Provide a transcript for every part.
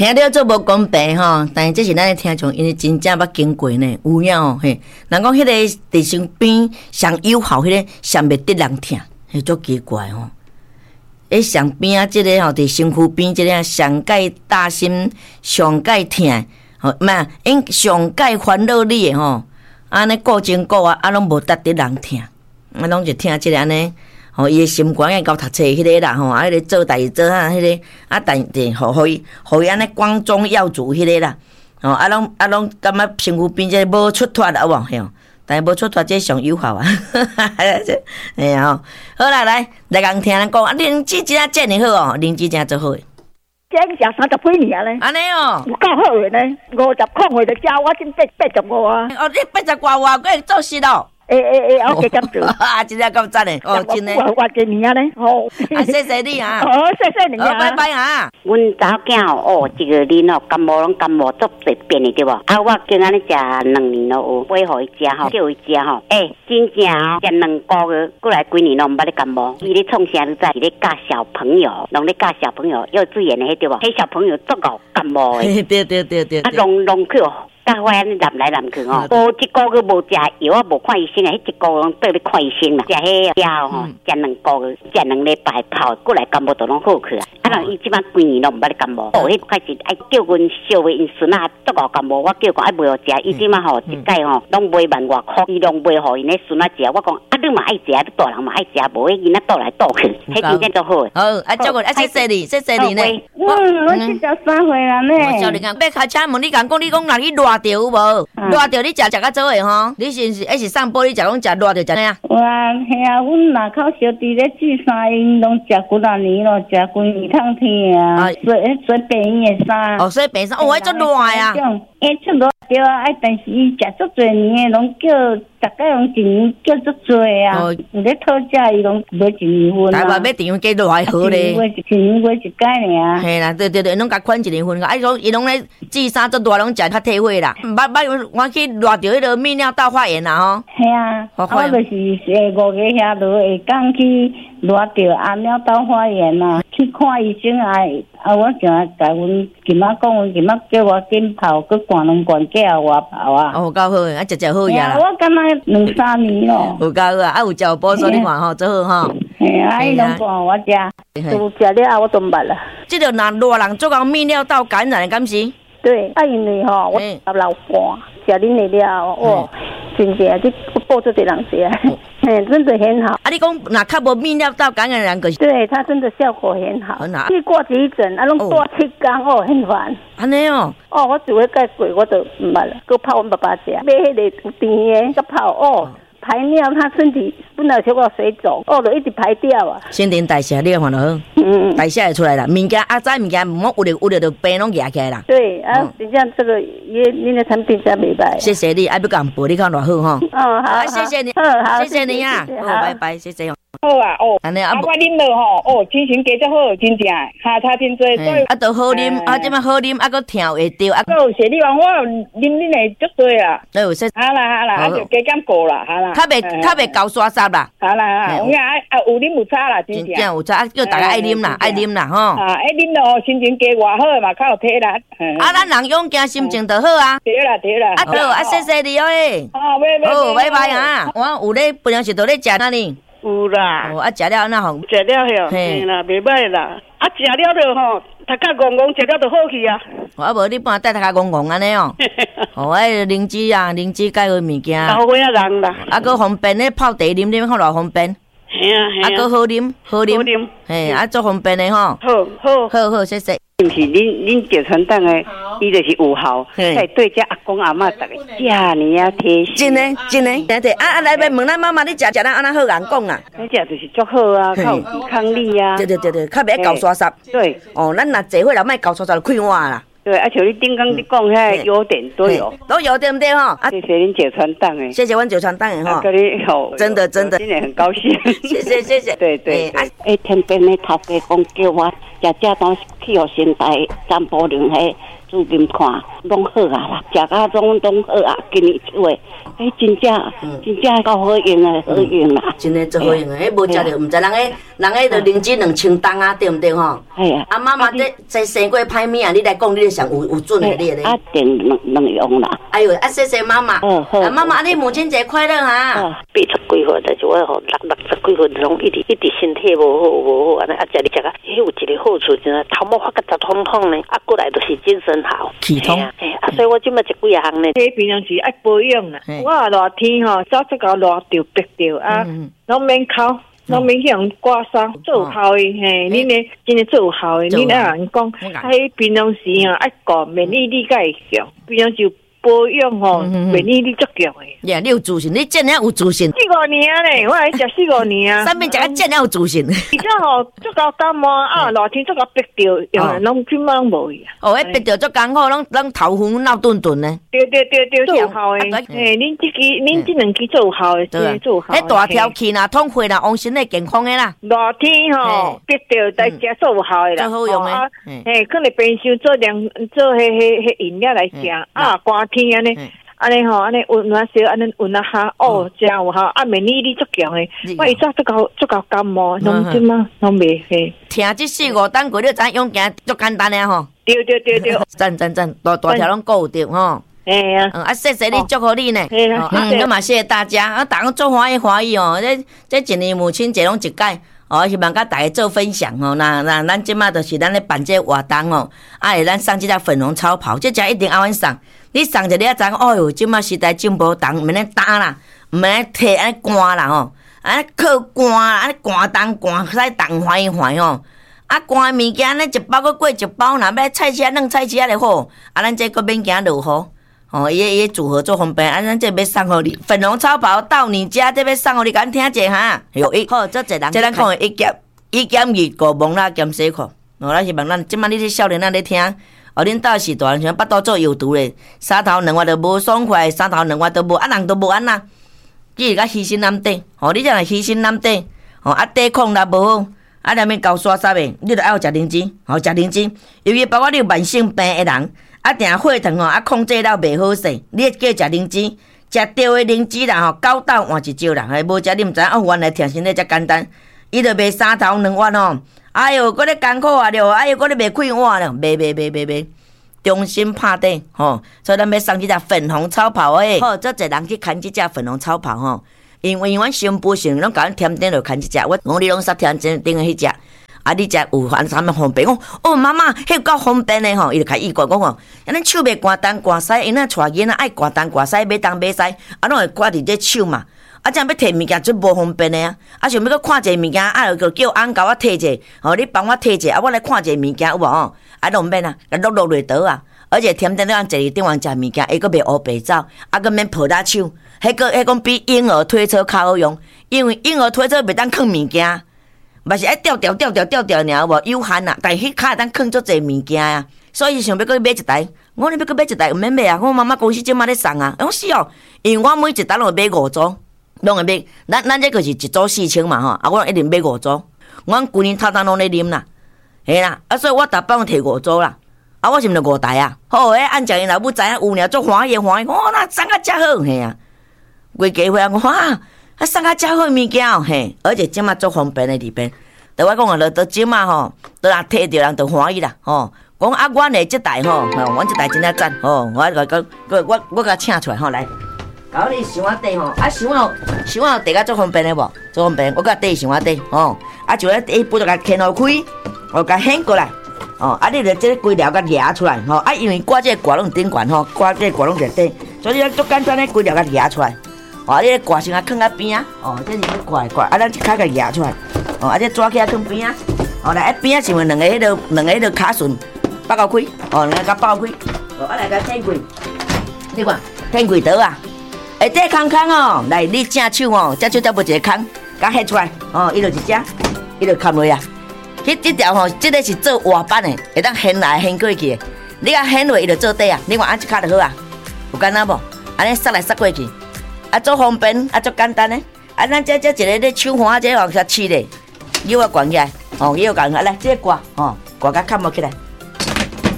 听到做无公平吼，但是这是咱的听众，因为真正捌经过呢，有影哦嘿。人讲迄个伫身边上友好，迄个上袂得人听，迄足奇怪吼。上边啊，即个吼伫身躯边，即个上界大心，上界疼，吼，嘛，因上界烦恼你的吼，安尼顾前顾啊，拢无得得人听，拢就听即个安尼。吼，伊诶心肝爱搞读册迄个啦，吼，迄个做代志做迄个，但是互伊安尼光宗耀祖迄个啦，吼，拢感觉身躯边即个无出脱有无嘿哦，但是无出脱这上友好啊，哎呀吼，好啦，来共听人讲，灵芝真正好哦，灵芝真做好诶。 这个食30几年咧， 安尼哦， 有够好诶呢，50块回的家，我真85啊。 哦，你80外我会做事咯。 我加减做， 真正够赞诶！哦，真诶， 我几年啊咧，哦， 谢谢你啊， 谢谢你啊， 拜拜啊！ 阮查某囝哦，一个人哦，感冒拢感冒足侪遍的对无？啊，我经安尼食2年咯，有买互伊食吼，叫伊食吼，真正哦，食2个月，过来几年拢毋捌咧感冒。伊咧创啥？你知？伊咧教小朋友，拢咧教小朋友幼稚园的迄对无？迄小朋友足够感冒的， 对， 啊，弄去哦。甲我安尼南来南去哦，无一个月无食药啊，无看医生啊，迄一个月拢倒咧看医生啦。食迄药吼，食2个月，食2礼拜泡，过来感冒都拢好去啊。啊，人伊即摆几年拢毋捌咧感冒，迄开始爱叫阮小妹因孙啊，足够感冒，我叫讲爱买互食，伊即摆吼一届吼，拢买1万外块，伊拢买互因咧孙啊食。我讲啊，你嘛爱食，你大人嘛爱食，无迄囡仔倒来倒去，迄真正足好。 好，照顾，谢谢你呢。 我73岁啦呢。 我叫你讲，要开车门，你讲你讲若去热着有无？热着你食较早诶吼，你是上坡你食讲食热着食咩啊？ 哇，嘿啊，阮若口小弟咧煮衫，因拢食几啊年咯，食几年通天啊，洗白衣诶衫。 哦，洗白衫，哦，迄足热啊！ 出热对啊，但是伊食足侪年诶，拢叫大概拢1年叫足侪啊。有咧讨价，伊拢买1年份啊。 台湾要订加热还好咧。 1年买一届尔。 嘿啦，对，拢甲款1年份个，伊拢咧煮衫足热，拢食较体会啦。我去热着迄个泌尿道发炎啦吼。 系啊，我就是5个遐落下港去热着暗尿道发炎啦，去看医生我想甲阮今仔讲，阮今仔叫我紧泡，佮灌2罐叫我泡啊。 哦，够好诶，啊，食好呀啦。 我敢若2、3年咯。 有够好啊，有食有补助，你看吼，做好吼。 嘿啊，伊拢灌我食，都食了我都捌啦。 即个若热人做到泌尿道感染的，敢是？ 对，因为吼，我老寒，食恁的了哦，真正你报这对人食，真的很好。 啊，你讲若较无泌尿道感染的人，可是对他真的效果很好。 很好。 去挂急诊，拢挂7天哦，很烦。 安尼哦。 哦，我只会盖过，我就唔捌啦，佮泡阮爸爸食，买迄个有甜的，佮泡哦。排尿，他身体本来小可水肿，就一直排掉啊。 新陈代谢你看就好，代谢会出来啦。物件早物件唔好有着病拢压起来啦。 对啊，真正这个你的产品真袂歹。 谢谢你，爱要讲报你看偌好吼。 哦好， 谢谢你，谢谢你啊，好，拜拜，谢谢。 好啊，安尼我啉落吼，精神加足好，真正下差真多，所以都好啉，即摆好啉，个跳会着， 有谢你话，我啉恁的足多啊。 有说， 好啦，就加减过啦，好啦。 较袂高刷沙啦。 好啦，有影有啉有差啦，真正有差，叫大家爱啉啦，爱啉啦吼。 爱啉咯，心情加偌好嘛，较有体力。 咱人勇敢，心情就好啊。 对啦。 好，谢谢你诶。 好， 拜拜啊。我有咧，平常时都咧食哪里？ 有啦， 食了那好， 食了嘿，嘿啦，袂歹啦。食了就吼，头壳戆戆，食了就好去啊。 无你帮我带头壳戆戆安尼哦。灵芝啊，灵芝介个物件。 老岁仔人啦。 个方便咧泡茶啉看偌方便。 系啊。 个好啉。嘿，足方便的吼。好，谢谢。 是毋是恁赵传党的，伊就是有效，在对遮阿公阿嬷逐个遮尼啊贴心。 真的，对。来问咱妈妈，你食咱安那好人讲啦？ 咱食就是足好啊，较有抵抗力啊。 对，较袂搞刷沙。 对。 哦，咱若坐伙了，莫搞刷沙就开换啦。 对，像你顶刚你讲遐优点都有， 对不对吼？ 谢谢恁赵传党诶， 谢谢阮赵传党诶吼。 跟你好， 真的， 今年很高兴。 谢谢。 对。天边的头家讲叫我食东西去互先台三宝đường迄资金看拢好啊啦，食甲拢好啊，今年1月，真正够好用啊，好用啦， 真诶做好用诶，迄无食着，毋知人诶着灵芝2000担啊，对毋对吼？哎呀，啊妈妈这生过歹物啊，你来讲，你上有准诶，你咧。 定能用啦。 哎呦，谢谢妈妈。好。妈妈，你母亲节快乐哈 ！80几岁，但是我吼60几岁，拢一直身体无好，安尼食你食啊，迄有一个好处就是头毛发甲杂通通呢，过来就是精神好。 气通。 所以我即摆食几项呢。 迄平常时爱保养啦。我热天吼，早出到热着白着啊，拢免哭。拢免向刮痧做效的，恁咧真诶做效的，恁爱人讲，迄平常时吼爱顾免疫力较会强，平常时保养吼免疫力足强的。 呀，你有自信，你真正有自信。 4、5年咧，我来食4、5年啊。 上面食个真正有自信。 而且吼，足够感冒啊，热天足够逼着，拢即满无去啊。 哦，迄逼着足艰苦，拢头昏闹顿顿呢。 对，做效的。恁即2支做效的，真做效。 迄大条气啦，通血啦，往身体健康的啦。 热天吼，逼着在食做效的啦。 做好用的。 可能平时做迄饮料来食啊，寒天安尼。安尼吼，安尼温啊烧，安尼温啊下，真有效。啊，免疫力足强诶，我以前足够感冒，拢即嘛拢袂嘿。 听这4、5单过，你知影用行足简单诶吼。 对。 赞，大条拢顾着吼。 哎呀， 谢谢你，祝福你呢。咁嘛，谢谢大家，大家做欢喜哦。这一年母亲节拢一届。希望甲大家做分享吼，那咱即马就是咱咧办这活动哦，会咱送这只粉红超跑，这只一定爱阮送。你送一个知，哦哟，即马时代进步重，毋免咧打啦，毋免咧摕安尼寒啦吼，安尼靠寒啦，安尼寒冻使冻坏吼。啊，寒物件咧一包搁过一包，若要菜车弄菜车就好，咱这搁免惊落雨。伊组合做方便，咱这要送互你粉红超跑到你家，这要送互你，敢听者哈？好，这一人，这咱讲的1减2个蒙啦兼洗裤。咱希望咱即摆你这少年仔咧听，恁到时大人像巴肚做有毒咧，3头2尾都无爽快，3头2尾都无，人都无安啦。伊是甲牺牲咱底，你这来牺牲咱底，抵抗力无好，连免高刷刷的，你着爱有食灵芝，食灵芝，由于包括你有慢性病的人。定血糖控制了袂好势，你叫食灵芝，食对的灵芝啦9斗换1招啦，无食你毋知原来听身体遮简单，伊就卖3头2碗哎哟，搁咧艰苦啊了，哎哟，搁咧卖开碗了，卖，中心拍底所以咱要送这只粉红超跑好，这一人去牵这只粉红超跑因为阮新妇是拢甲阮添顶落牵这只，我你拢煞添顶的迄只。你才有啥物方便？妈妈，迄够方便的伊就甲伊讲安尼手袂寒冻寒西，因那带囡仔爱寒冻寒西，买东买西，拢会挂伫这手嘛。这样要摕物件最无方便的想要搁看一个物件，就叫翁甲我摕者，你帮我摕者，我来看一个物件有无？拢免落落倒而且添顶咱坐伫顶方食物件，搁袂乌白走，搁免抱大手，迄讲比婴儿推车较好用，因为婴儿推车袂当放物件。嘛是爱吊吊尔，有无有限啊？但迄卡会当放足侪物件啊，所以想要搁买一台。我你要搁买一台，毋免买啊！我妈妈公司即马咧送啊。是因为我每一台拢会买5组，拢会买。咱这个是1组4000嘛我一定买5组。阮旧年头拢咧啉啦，嘿啦，所以我逐摆摕5组啦。我是毋是5台啊？好，按照因老母知影有俩足欢喜，那送啊遮好嘿啊！规家伙送啊遮好物件嘿，而且即马足方便的里边。对我讲就即马都若摕着人就欢喜啦讲阮的这台阮这台真正赞我甲请出来来，搞你想我底想我地甲足方便的无？足方便，我甲底想我底就咧底不就甲牵开，我甲掀过来你就这规条甲夹出来因为挂这挂拢顶悬挂这挂拢在底，所以足简单的规条甲夹出来。你咧挂先放在边这是要挂咱一卡甲夹出来，这抓起来放边来边是两个迄个卡顺包到开，两个甲包开，来甲天柜，你看天柜倒啊，下底空来你正手这手才无一个空，甲掀出来伊就一只，伊就砍落啊。这条这个是做活板的，会当掀来掀过去的，你甲掀落伊就做底啊。你看一卡就好啊，有简单无？安尼塞来塞过去。足方便，足简单的。咱这一个咧手环，这往下刺咧，腰啊悬起来，腰悬起来，来这挂，挂甲砍落起来，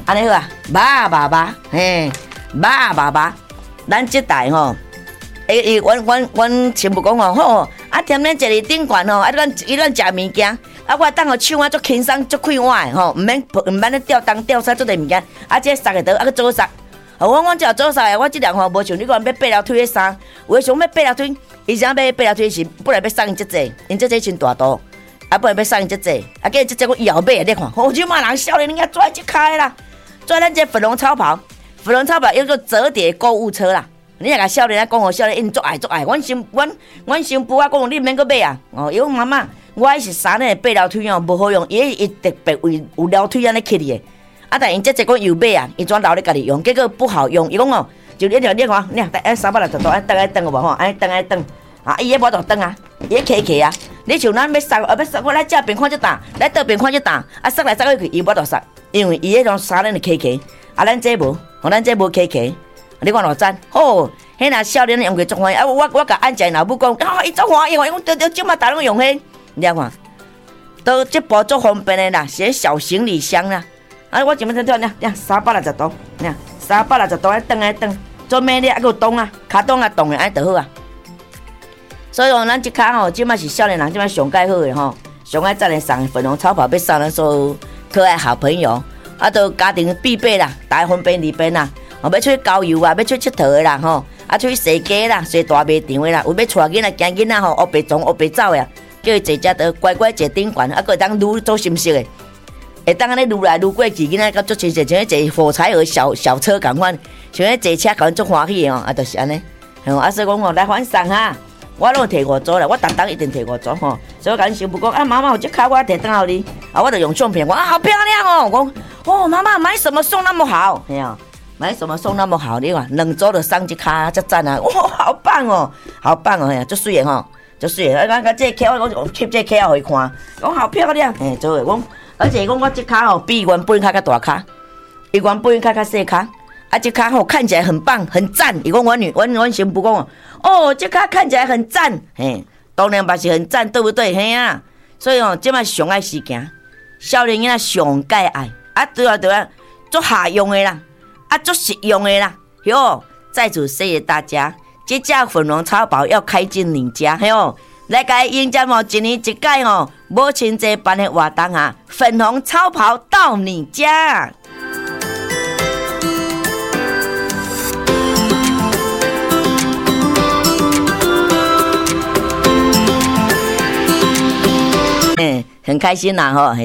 安尼好啊，麻，嘿，麻，咱这代吼，阮亲母讲吼，好，啊，踮咧坐伫顶悬吼，啊，咱食物件，啊，我当互手啊足轻松足快活的吼，毋免咧吊东吊西做个物件，啊，这塞个倒啊，去做塞。我只做啥的，我即两吼无像你讲要8条腿的衫，有诶想要8条腿，以前要8条腿是本来要送因这济，因这济真大度，啊本来要送因这济，啊结果这济我摇买你看，即马人少年人家拽即开啦，拽咱这粉红超跑有个折叠购物车啦，你若甲少年讲，少年因足爱，阮新妇啊讲你免阁买啊，伊讲妈妈，我迄是衫呢8条腿哦无好用，伊特别为有条腿安尼起的。啊！但因这讲又买啊，伊怎留咧家己用，结果不好用。伊讲哦，就你看，你看，360度，等下等有无吼？等啊！伊迄无度等啊，伊迄起啊。你像咱要塞，我来这边看这档，来倒边看这档，啊塞来塞去，伊无度塞，因为伊迄种衫咧起，啊咱这无，咱这无起，你看偌赞，好，迄若少年用过足欢喜，啊我甲安姐老母讲，伊足欢喜，伊讲对，即马大拢用迄，你看，都这部足方便的啦，是小行李箱啦。啊！我前面在跳，360度，360度，等，做咩咧？还有动啊，脚动啊动的，安就好啊。所以哦，咱即卡吼，即摆是少年人，即摆上介好的吼，上爱赞的送粉红超跑，要送咱所有可爱好朋友，啊，都家庭必备啦，大方便利便啦，要出去郊游啊，要出去佚佗的啦，吼，啊，出去踅街啦，踅大卖场的啦，有要带囡仔、惊囡仔吼，黑白撞、黑白走呀，叫伊坐只倒乖乖坐顶悬，啊，个当愈做心色的。会当安尼愈来愈过去，囡仔甲足亲切，像迄坐火柴盒小车共款，像迄坐车共款足欢喜的哦，啊，就是安尼。啊，所以讲吼，来欢送哈，我拢摕5组啦，我逐一定摕5组吼。所以我甲恁媳妇讲，啊，妈妈有这卡我摕倒互你，啊，我就用相片，我好漂亮哦，我讲，哦，妈妈买什么送那么好？嘿啊，买什么送那么好？你看2组就送这卡，这赞啊！哇，好棒哦，嘿，足水的吼，足水的。啊，这卡我翕这卡互伊看，讲好漂亮，嘿，做的讲。而且讲我这卡吼比原本卡较大卡，伊原本卡较细卡，啊这卡吼看起来很棒很赞。伊讲阮媳妇讲哦，这卡看起来很赞，嘿，当然嘛是很赞，对不对？嘿啊，所以哦，这摆上爱时行，少年囡仔上介爱，啊对啊，做下用的啦，啊做实用的啦，哟，在此谢谢大家，这架粉红超跑要开进你家，嘿哟。来甲迎接哦，一年一届哦，母亲节办的活动啊，粉红超跑到你家。很开心啦吼。